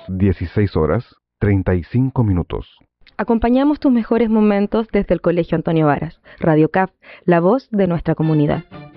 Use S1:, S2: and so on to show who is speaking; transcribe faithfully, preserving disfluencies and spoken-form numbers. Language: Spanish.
S1: dieciséis horas, treinta y cinco minutos.
S2: Acompañamos tus mejores momentos desde el Colegio Antonio Varas. Radio C A F, la voz de nuestra comunidad.